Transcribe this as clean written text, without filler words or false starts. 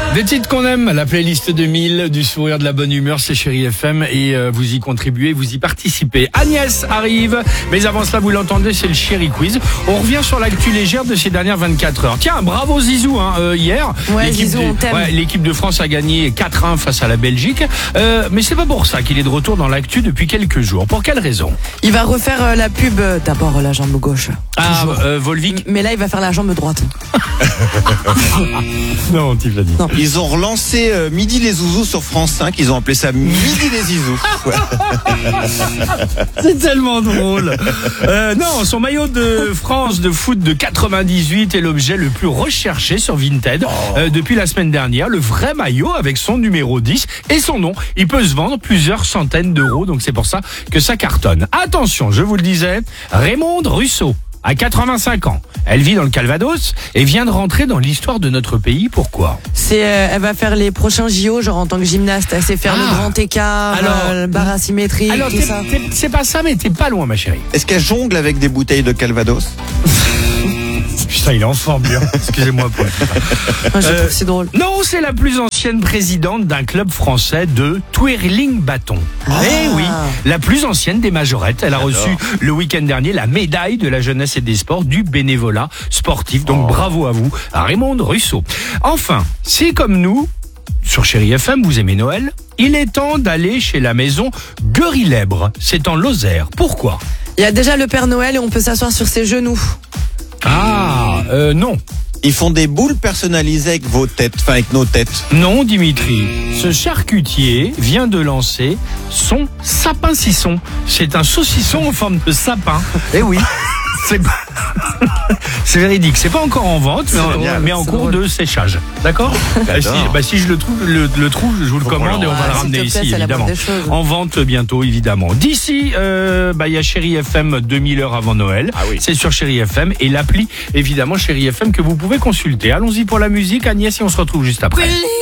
Des titres qu'on aime, la playlist 2000 du sourire de la bonne humeur, c'est Chérie FM et vous y contribuez, vous y participez. Agnès arrive, mais avant cela, vous l'entendez, c'est le Chérie Quiz. On revient sur l'actu légère de ces dernières 24 heures. Tiens, bravo Zizou, hier. Ouais, Zizou, on t'aime. L'équipe de France a gagné 4-1 face à la Belgique. Mais c'est pas pour ça qu'il est de retour dans l'actu depuis quelques jours. Pour quelle raison? Il va refaire la pub, d'abord la jambe gauche. Volvic. Mais là, il va faire la jambe droite. Non, tu l'as dit. Non. Ils ont relancé Midi les Zouzous sur France 5. Ils ont appelé ça Midi les Zizous. Ouais. C'est tellement drôle. Non, son maillot de France de foot de 98 est l'objet le plus recherché sur Vinted depuis la semaine dernière. Le vrai maillot avec son numéro 10 et son nom. Il peut se vendre plusieurs centaines d'euros, donc c'est pour ça que ça cartonne. Attention, je vous le disais, Raymonde Russo a 85 ans. Elle vit dans le Calvados et vient de rentrer dans l'histoire de notre pays. Pourquoi? Elle va faire les prochains JO, genre en tant que gymnaste. Elle sait faire le grand écart, le barre asymétrique, Alors, tout ça. c'est pas ça, mais t'es pas loin, ma chérie. Est-ce qu'elle jongle avec des bouteilles de Calvados? Putain, il est en forme, bien. Excusez-moi pour Moi, je trouve que c'est drôle. Non, c'est la plus ancienne présidente d'un club français de twirling bâton. Eh oui, la plus ancienne des majorettes. Elle a reçu le week-end dernier la médaille de la jeunesse et des sports du bénévolat sportif. Donc bravo à vous, à Raymonde Russo. Enfin, si comme nous, sur Chérie FM, vous aimez Noël, il est temps d'aller chez la maison Guerilèbre. C'est en Lozère. Pourquoi? Il y a déjà le Père Noël et on peut s'asseoir sur ses genoux. Non. Ils font des boules personnalisées avec vos têtes, enfin avec nos têtes. Non, Dimitri. Ce charcutier vient de lancer son sapin cisson. C'est un saucisson en forme de sapin. Eh oui. C'est véridique. C'est pas encore en vente, mais en cours de séchage. D'accord? Si je le trouve, je vous le commande et on va le ramener ici, évidemment. En vente bientôt, évidemment. D'ici, il y a Chérie FM 2000 heures avant Noël. Ah oui. C'est sur Chérie FM et l'appli, évidemment, Chérie FM que vous pouvez consulter. Allons-y pour la musique, Agnès, et on se retrouve juste après.